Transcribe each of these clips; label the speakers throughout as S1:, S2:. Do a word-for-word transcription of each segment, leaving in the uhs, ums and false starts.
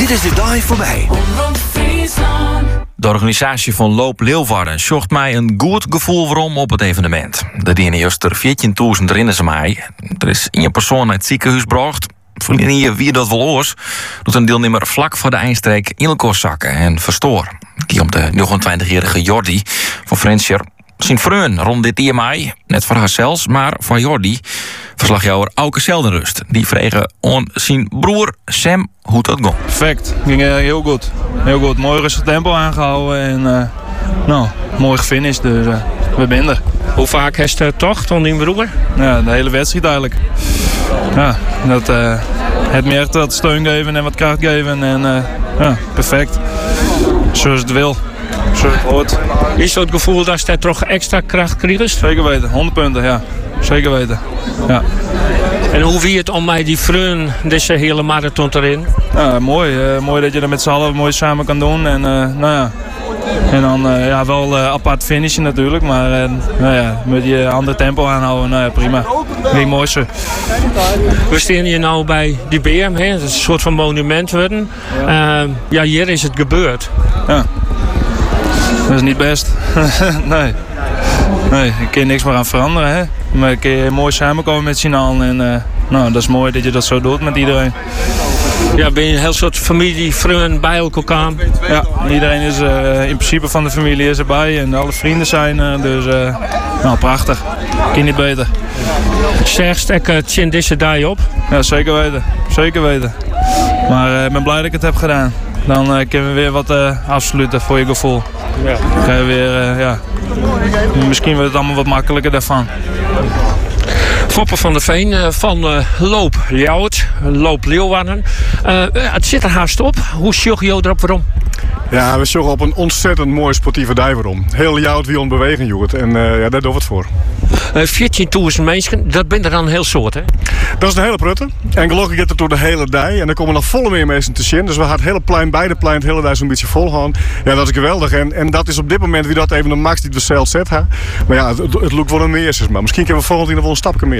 S1: Dit is de dag voorbij. De organisatie van Loop Leeuwarden zocht mij een goed gevoel waarom op het evenement. De dienen juist er veertienduizend rinnen ze mij. Er is één persoon uit het ziekenhuis gebracht. Voor hier wie dat wel oors, doet een deelnemer vlak voor de eindstreek in elkaar zakken en verstoor. Die om de negenentwintigjarige Jordi van Frenscher zijn vreun rond dit I M I. Net voor haar zelfs, maar voor Jordi. Verslagjouwer Auke Zeldenrust. Die vregen aan zijn broer Sam hoe dat ging.
S2: Perfect. Ging uh, heel goed. Heel goed. Mooi rustig tempo aangehouden en uh, nou, mooi gefinished. Dus uh, we zijn er.
S3: Hoe vaak heeft het tocht van die broer?
S2: Ja, de hele wedstrijd eigenlijk. Ja, dat uh, het me echt wat steun geven en wat kracht geven. En uh, ja, perfect. Zoals het wil. Zoals het hoort.
S3: Is het gevoel dat je toch extra kracht krijgt?
S2: Zeker weten. honderd punten, ja. Zeker weten. Ja.
S3: En hoe wie het om mij die vreun, deze hele marathon erin?
S2: Ja, mooi. Uh, mooi dat je dat met z'n allen mooi samen kan doen. En, uh, nou ja. en dan uh, ja, wel uh, apart finishen natuurlijk. Maar uh, nou ja, met je andere tempo aanhouden, nou ja, prima. Niet mooi zo.
S3: We staan hier nou bij die B M, hè? Dat is een soort van monument worden. Ja, uh, ja hier is het gebeurd.
S2: Ja. Dat is niet best. nee. Nee, ik kan niks meer aan veranderen. Hè? Maar ik kan mooi samenkomen met z'n allen. En uh, nou, dat is mooi dat je dat zo doet met iedereen.
S3: Ja, ben je een heel soort familie, vrienden bij elkaar?
S2: Ja, iedereen is uh, in principe van de familie is erbij. En alle vrienden zijn er. Dus uh, nou, prachtig. Kan niet beter.
S3: Zegst ik het in deze dag op?
S2: Ja, zeker weten. Zeker weten. Maar uh, ik ben blij dat ik het heb gedaan. Dan uh, kunnen we weer wat uh, afsluiten voor je gevoel. Ja. Dan ga je weer, uh, ja. Misschien wordt het allemaal wat makkelijker daarvan.
S3: Foppe van der Veen uh, van uh, Loop Ljouwert, Loop Leeuwarden. Uh, het zit er haast op. Hoe zoek je erop waarom?
S4: Ja, we zoeken op een ontzettend mooie sportieve dij waarom. Heel Ljouwert wie on bewegen joert. En uh, ja, daar doen we het voor.
S3: Uh, veertienduizend mensen, dat ben er dan een heel soort, hè?
S4: Dat is de hele prutte. En gelukkig gaat het door de hele dij. En er komen nog volle meer mensen te zien. Dus we gaan het hele plein, beide plein, het hele dij zo'n beetje vol gaan. Ja, dat is geweldig. En, en dat is op dit moment wie dat even de max die we zelf zet. Hè. Maar ja, het, het lukt wel een meer. Maar misschien kunnen we volgend jaar nog wel een stapje meer.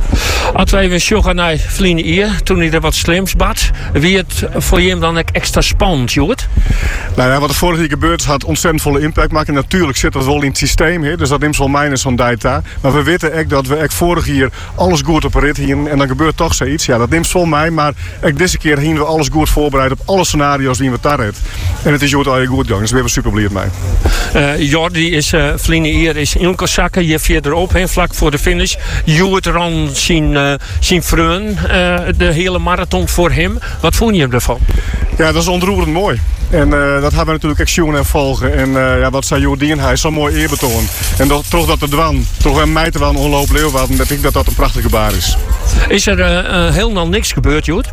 S3: Als we even zoeken naar Vliene Ier, toen hij er wat slims bad. Wie het voor je dan extra spannend, Joert?
S4: Nou ja, wat er vorig jaar gebeurd is, had ontzettend volle impact maken. Natuurlijk zit dat wel in het systeem. Hè. Dus dat neemt wel mijn zo'n dij daar. Maar we weten echt dat we echt vorig jaar alles goed op rit hier. En dan gebeurt toch zoiets. Ja, dat neemt vol mij. Maar echt deze keer gingen we alles goed voorbereid op alle scenario's die we daar hebben. En het is Joert al goed gegaan. Dus we hebben super blij mee.
S3: Uh, Jordi is, uh, Vliene Ier is in zakken. Hier verderop, he, vlak voor de finish. Joert ran zijn, uh, zijn vreun. Uh, de hele marathon voor hem. Wat vond je ervan?
S4: Ja, dat is ontroerend mooi. En uh, dat hebben we natuurlijk echt zien en volgen. En uh, ja, wat zei Jordien, hij is zo mooi eerbetoon. En dat, toch dat de dwan, toch een mij te wel onloop Leeuwarden, dat ik dat dat een prachtige baar is.
S3: Is er uh, uh, helemaal niks gebeurd, Joert?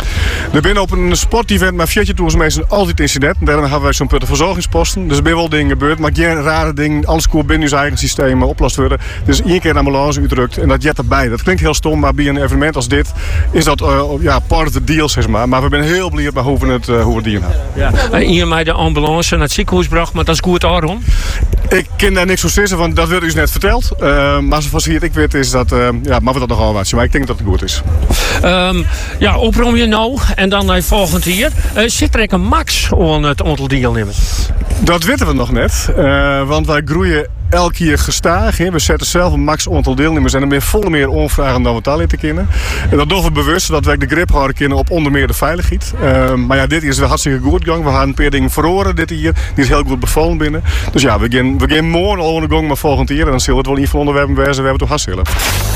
S4: We zijn op een sportevent met veertienduizend mensen altijd incidenten. Daarom hebben wij zo'n putte verzorgingsposten. Dus er zijn wel dingen gebeurd, maar geen rare dingen. Alles komt binnen ons eigen systeem oplost worden. Dus één keer een ambulance uitdrukt en dat jet erbij. Dat klinkt heel stom, maar bij een evenement als dit is dat uh, ja, part of the deal, zeg maar. Maar we zijn heel blij met hoe we het, uh, hoe we het dienen hebben.
S3: Ja. Uh, hier mij de ambulance naar het ziekenhuis bracht, maar dat is goed daarom.
S4: Ik ken daar niks van zeggen, want dat werd u net verteld. Uh, maar zoals hier ik weet is dat, uh, ja, maar we dat nogal wat. Maar ik denk dat het goed is.
S3: Um, ja, oprom je nou en dan naar volgend hier. Uh, zit er een max aan het aantal deelnemers?
S4: Dat weten we nog net, uh, want wij groeien elk jaar gestaag. He. We zetten zelf een max aantal deelnemers en dan ben je veel meer onvragen dan we het al te kennen. En dat doen we bewust, zodat wij de grip houden kunnen op onder meer de veiligheid. Uh, maar ja, dit is wel hartstikke goed gegaan. We gaan een paar dingen verhoren dit jaar. Die is heel goed bevallen binnen. Dus ja, we gaan, we gaan morgen al aan de gang, maar volgend jaar. En dan zullen we het wel een van onderwerpen wijzen. We hebben het toch hartstikke.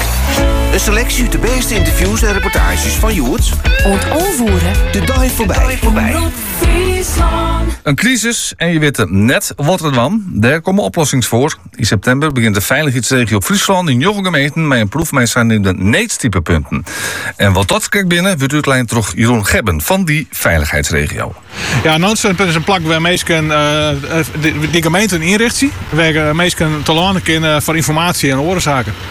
S1: Een selectie uit de beste interviews en reportages van Joert.
S5: Ontvoeren.
S1: De dag voorbij. voorbij.
S6: Een crisis en je weet net wat er dan. Daar komen oplossingen voor. In september begint de veiligheidsregio Friesland in jonge gemeenten met een proefmeester in de neetstypepunten. En wat dat kijkt binnen, wordt uitlijn toch Jeroen Gebben van die veiligheidsregio.
S7: Ja, een noodsteunpunt is een plek waar mensen uh, die, die gemeenten inrichten, waar mensen te landen kunnen voor informatie en oorzaken.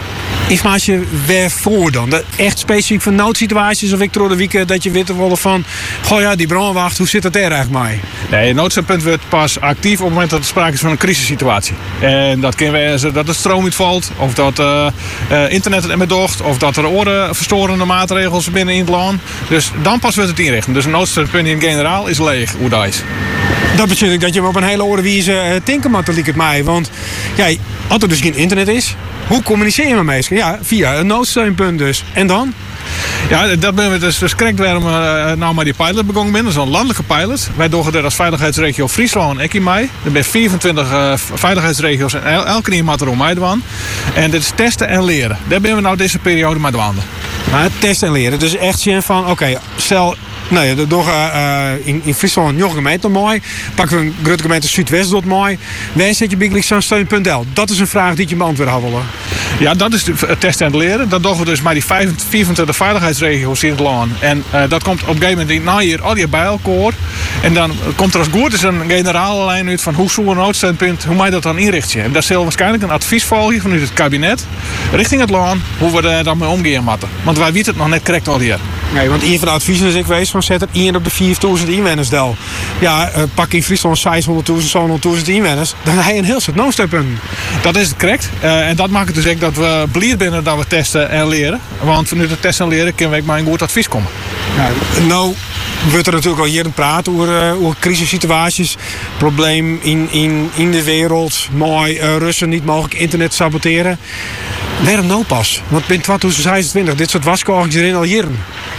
S7: informatie waarvoor dan? Dat echt specifiek voor noodsituaties of ik door de week dat je weet wel van, goh ja, die brandwacht, hoe zit het er eigenlijk mee?
S2: Nee, een noodsteunpunt wordt pas actief op het moment dat er sprake is van een crisissituatie. En dat kan wezen dat de stroom uitvalt, of dat uh, uh, internet het ermee docht, of dat er andere verstorende maatregels binnen in het land. Dus dan pas wordt het inrichten. Dus een noodsteunpunt in generaal is leeg, hoe dat is.
S7: Dat betekent dat je hem op een hele orde wijze uh, tinken moet, liek het mij. Want ja, als er dus geen internet is, hoe communiceer je met mensen? Ja, via een noodsteunpunt dus. En dan?
S2: Ja, dat ben we dus, dus correct waarom we uh, nou maar die pilot begonnen zijn. Dat is een landelijke pilot. Wij doen dat als veiligheidsregio Friesland en Ekimei. Er zijn vierentwintig uh, veiligheidsregio's en el, elke keer moet er om meedoen. En dit is testen en leren. Daar ben we nou deze periode mee doen.
S7: Maar testen en leren. Dus echt zien van, oké, okay, stel... Nee, dat doen uh, in, in Friesland nog gemeente mooi. Pakken we een grote gemeente Zuidwest dat mooi. Waar zet je big zo'n steun punt l? Dat is een vraag die je beantwoord had willen.
S2: Ja, dat is het testen en het leren. Dat doen we dus met die vierentwintig veiligheidsregio's in het land. En uh, dat komt op een gegeven moment na hier al die bij elkaar. En dan komt er als goed is een generale lijn uit van hoe zo'n noodsteunpunt, hoe mij dat dan inrichten. En daar zal waarschijnlijk een advies volgen vanuit het kabinet richting het land hoe we er dan mee omgaan moeten. Want wij weten het nog net correct al hier.
S7: Nee, want een van de adviezen is ik wees van zet er één op de vierduizend inwoners del. Ja, uh, pak in Friesland zeshonderdduizend, zevenhonderdduizend inwoners, dan heb je een heel soort noodsteunpunten.
S2: Dat is het correct. Uh, en dat maakt het dus ook dat we blij binnen dat we testen en leren. Want vanuit het testen en leren kunnen we maar een goed advies komen.
S7: Ja, nou wordt er natuurlijk al hier praten over, uh, over crisissituaties. Probleem in, in, in de wereld. Mooi, uh, Russen niet mogelijk internet saboteren. Waarom nou pas? Want in twintig zesentwintig, dit soort waskogels erin al jaren.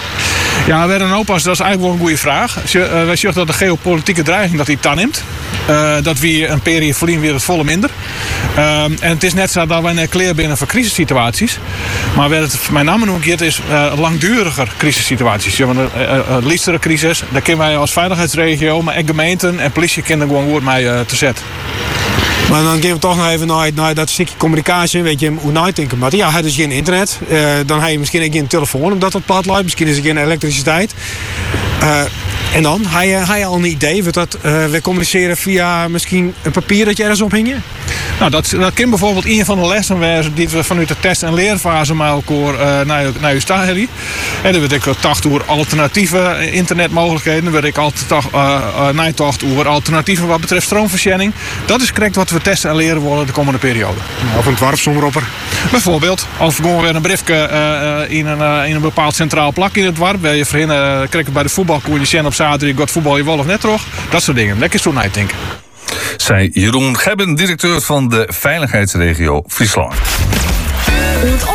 S2: Ja, waarom nou pas? Dat is eigenlijk wel een goede vraag. Uh, wij zien dat de geopolitieke dreiging dat die toeneemt. Uh, dat we een periode verliezen weer het volle minder. Uh, en het is net zo dat wij een kleer binnen voor crisissituaties. Maar waar het met name nog gaat is uh, langduriger crisissituaties. Ja, want een uh, uh, liefstere crisis, daar kunnen wij als veiligheidsregio, maar ook gemeenten en politie kunnen gewoon goed mee uh, te zetten.
S7: Maar dan gaan we toch nog even naar, naar dat stukje communicatie. Weet je, hoe nou denken. Maar ja, hij is geen internet. Uh, dan heb je misschien ook geen telefoon omdat het plat loopt. Misschien is er geen elektriciteit. Uh, en dan? Heb je, heb je al een idee? Wat dat, uh, we communiceren via misschien een papier dat je ergens ophingen?
S2: Nou, dat, dat kan bijvoorbeeld een van de lessen wezen die we vanuit de test- en leerfase met elkaar uh, naar, naar u staan. En dan weet ik tacht over alternatieve internetmogelijkheden. Dan weet ik altijd uh, uh, nijtocht over alternatieven wat betreft stroomvoorziening. Dat is correct wat we testen en leren worden de komende periode.
S7: Of een dwarfsomropper.
S2: Bijvoorbeeld. Of gewoon weer een briefje uh, in, een, uh, in een bepaald centraal plak in het dorp. Waar je voorheen uh, krijgt bij de voetbalkoer je zien op zaterdag gaat voetbal je wel of net terug. Dat soort dingen. Lekker zo nadenken.
S6: Zei Jeroen Gebben, directeur van de veiligheidsregio Friesland.